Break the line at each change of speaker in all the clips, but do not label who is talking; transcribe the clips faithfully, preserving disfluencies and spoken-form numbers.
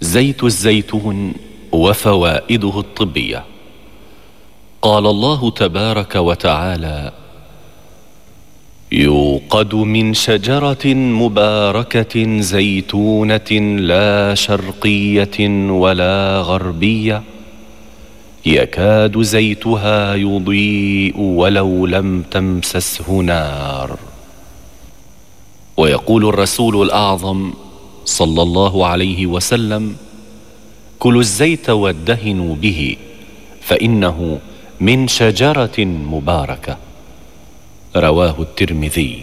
زيت الزيتون وفوائده الطبية. قال الله تبارك وتعالى: يوقد من شجرة مباركة زيتونة لا شرقية ولا غربية يكاد زيتها يضيء ولو لم تمسسه نار. ويقول الرسول الأعظم صلى الله عليه وسلم: كلوا الزيت وادهنوا به فإنه من شجرة مباركة. رواه الترمذي.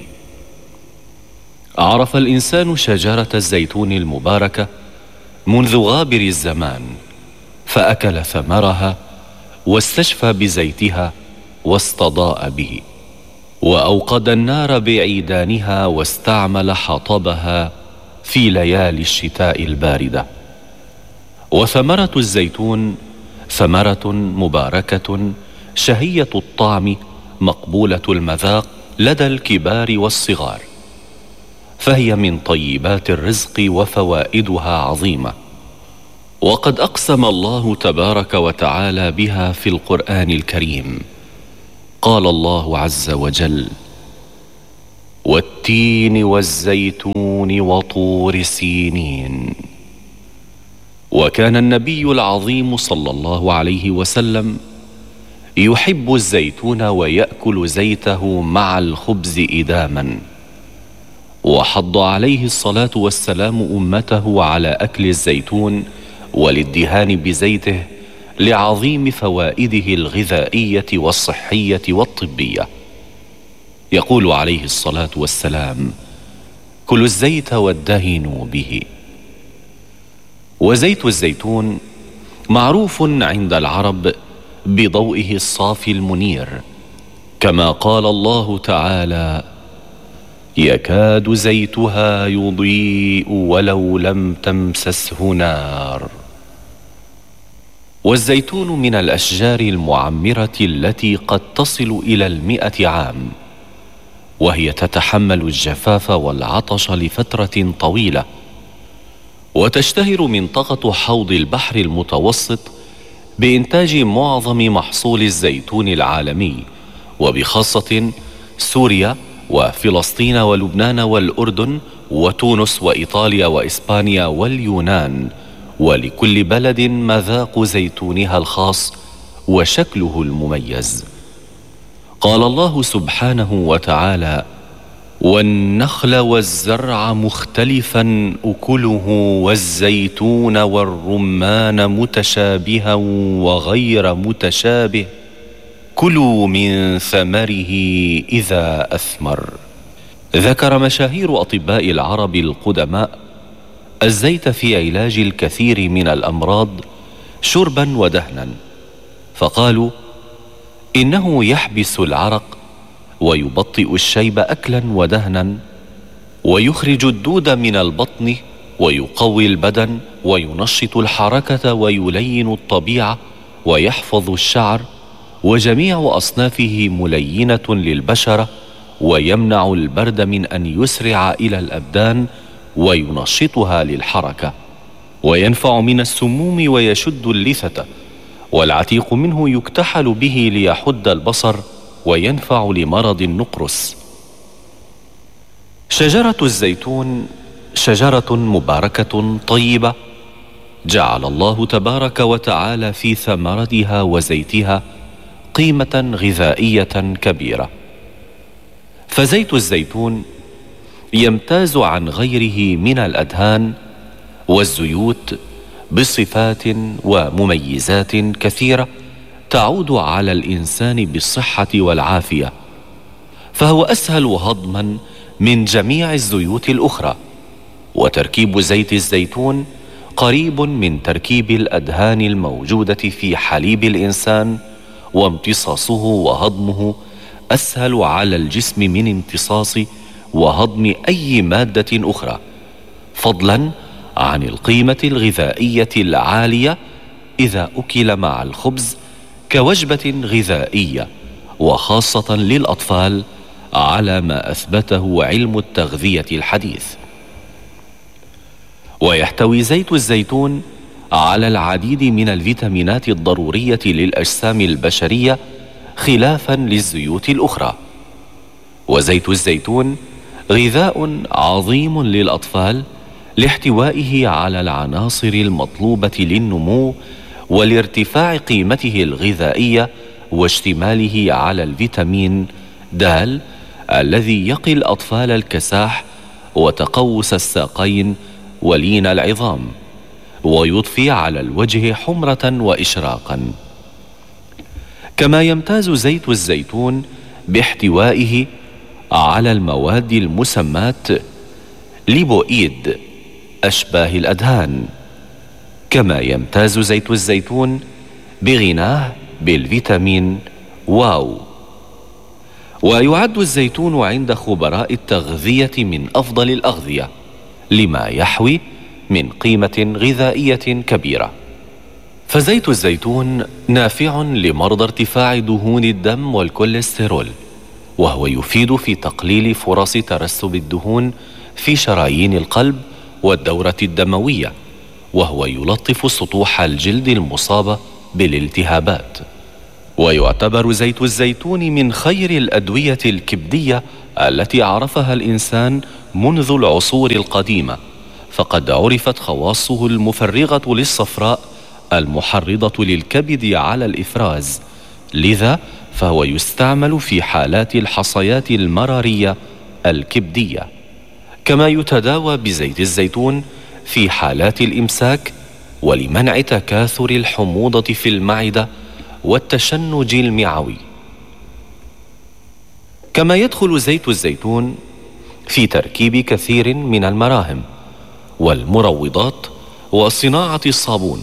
عرف الإنسان شجرة الزيتون المباركة منذ غابر الزمان، فأكل ثمرها واستشفى بزيتها واستضاء به، وأوقد النار بعيدانها واستعمل حطبها في ليالي الشتاء الباردة. وثمرة الزيتون ثمرة مباركة شهية الطعم مقبولة المذاق لدى الكبار والصغار، فهي من طيبات الرزق وفوائدها عظيمة. وقد أقسم الله تبارك وتعالى بها في القرآن الكريم. قال الله عز وجل: والتين والزيتون وطور سينين. وكان النبي العظيم صلى الله عليه وسلم يحب الزيتون ويأكل زيته مع الخبز إداما، وحض عليه الصلاة والسلام أمته على أكل الزيتون والادهان بزيته لعظيم فوائده الغذائية والصحية والطبية. يقول عليه الصلاة والسلام: كلوا الزيت وادهنوا به. وزيت الزيتون معروف عند العرب بضوئه الصافي المنير، كما قال الله تعالى: يكاد زيتها يضيء ولو لم تمسسه نار. والزيتون من الأشجار المعمرة التي قد تصل إلى المئة عام، وهي تتحمل الجفاف والعطش لفترة طويلة. وتشتهر منطقة حوض البحر المتوسط بإنتاج معظم محصول الزيتون العالمي، وبخاصة سوريا وفلسطين ولبنان والأردن وتونس وإيطاليا وإسبانيا واليونان، ولكل بلد مذاق زيتونها الخاص وشكله المميز. قال الله سبحانه وتعالى: والنخل والزرع مختلفا أكله والزيتون والرمان متشابها وغير متشابه كلوا من ثمره إذا أثمر. ذكر مشاهير أطباء العرب القدماء الزيت في علاج الكثير من الأمراض شربا ودهنا، فقالوا إنه يحبس العرق ويبطئ الشيب أكلا ودهنا، ويخرج الدود من البطن ويقوي البدن وينشط الحركة ويلين الطبيعة ويحفظ الشعر، وجميع أصنافه ملينة للبشرة ويمنع البرد من أن يسرع إلى الأبدان وينشطها للحركة، وينفع من السموم ويشد اللثة، والعتيق منه يكتحل به ليحد البصر وينفع لمرض النقرس. شجرة الزيتون شجرة مباركة طيبة جعل الله تبارك وتعالى في ثمرتها وزيتها قيمة غذائية كبيرة. فزيت الزيتون يمتاز عن غيره من الأدهان والزيوت بصفات ومميزات كثيرة تعود على الإنسان بالصحة والعافية، فهو أسهل هضما من جميع الزيوت الأخرى. وتركيب زيت الزيتون قريب من تركيب الأدهان الموجودة في حليب الإنسان، وامتصاصه وهضمه أسهل على الجسم من امتصاص وهضم أي مادة أخرى، فضلا عن القيمة الغذائية العالية إذا أكل مع الخبز كوجبة غذائية، وخاصة للأطفال على ما أثبته علم التغذية الحديث. ويحتوي زيت الزيتون على العديد من الفيتامينات الضرورية للأجسام البشرية خلافا للزيوت الأخرى. وزيت الزيتون غذاء عظيم للأطفال لاحتوائه على العناصر المطلوبة للنمو ولارتفاع قيمته الغذائية واشتماله على الفيتامين د الذي يقي الأطفال الكساح وتقوس الساقين ولين العظام، ويضفي على الوجه حمرة وإشراقا. كما يمتاز زيت الزيتون باحتوائه على المواد المسماة ليبوئيد أشباه الأدهان. كما يمتاز زيت الزيتون بغناه بالفيتامين واو. ويعد الزيتون عند خبراء التغذية من أفضل الأغذية لما يحوي من قيمة غذائية كبيرة. فزيت الزيتون نافع لمرضى ارتفاع دهون الدم والكوليسترول، وهو يفيد في تقليل فرص ترسب الدهون في شرايين القلب والدورة الدموية، وهو يلطف سطوح الجلد المصابة بالالتهابات. ويعتبر زيت الزيتون من خير الأدوية الكبدية التي عرفها الإنسان منذ العصور القديمة، فقد عرفت خواصه المفرغة للصفراء المحرضة للكبد على الإفراز، لذا فهو يستعمل في حالات الحصيات المرارية الكبدية. كما يتداوى بزيت الزيتون في حالات الإمساك ولمنع تكاثر الحموضة في المعدة والتشنج المعوي. كما يدخل زيت الزيتون في تركيب كثير من المراهم والمروضات وصناعة الصابون،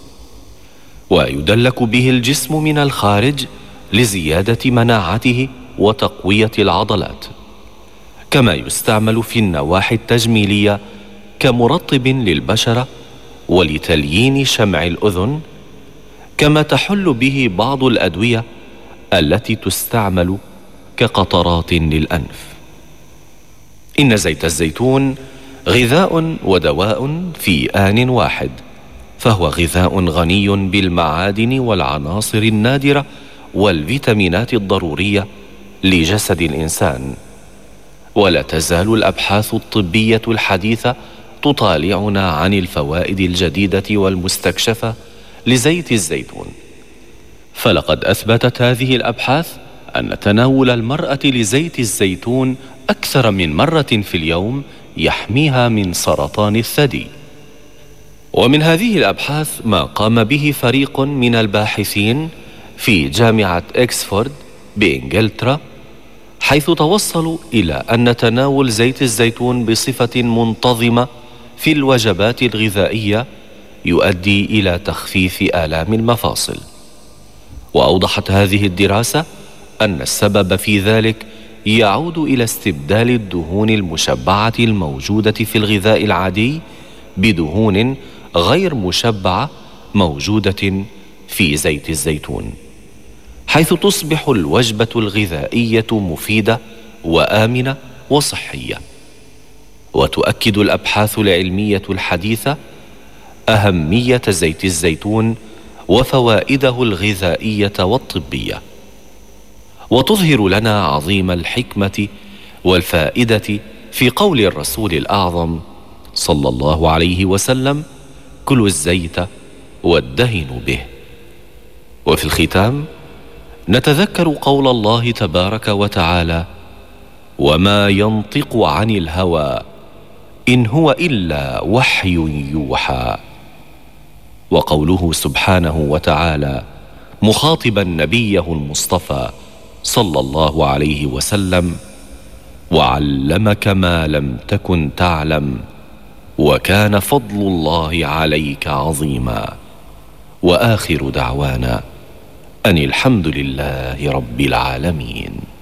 ويدلك به الجسم من الخارج لزيادة مناعته وتقوية العضلات. كما يستعمل في النواحي التجميلية كمرطب للبشرة ولتليين شمع الأذن. كما تحل به بعض الأدوية التي تستعمل كقطرات للأنف. إن زيت الزيتون غذاء ودواء في آن واحد، فهو غذاء غني بالمعادن والعناصر النادرة والفيتامينات الضرورية لجسد الإنسان. ولا تزال الأبحاث الطبية الحديثة تطالعنا عن الفوائد الجديدة والمستكشفة لزيت الزيتون، فلقد أثبتت هذه الأبحاث أن تناول المرأة لزيت الزيتون أكثر من مرة في اليوم يحميها من سرطان الثدي. ومن هذه الأبحاث ما قام به فريق من الباحثين في جامعة إكسفورد بإنجلترا، حيث توصلوا إلى أن تناول زيت الزيتون بصفة منتظمة في الوجبات الغذائية يؤدي إلى تخفيف آلام المفاصل. وأوضحت هذه الدراسة أن السبب في ذلك يعود إلى استبدال الدهون المشبعة الموجودة في الغذاء العادي بدهون غير مشبعة موجودة في زيت الزيتون، حيث تصبح الوجبة الغذائية مفيدة وآمنة وصحية. وتؤكد الأبحاث العلمية الحديثة أهمية زيت الزيتون وفوائده الغذائية والطبية، وتظهر لنا عظيم الحكمة والفائدة في قول الرسول الأعظم صلى الله عليه وسلم: كلوا الزيت وادهنوا به. وفي الختام نتذكر قول الله تبارك وتعالى: وما ينطق عن الهوى إن هو إلا وحي يوحى. وقوله سبحانه وتعالى مخاطبا نبيه المصطفى صلى الله عليه وسلم: وعلمك ما لم تكن تعلم وكان فضل الله عليك عظيما. وآخر دعوانا أن الحمد لله رب العالمين.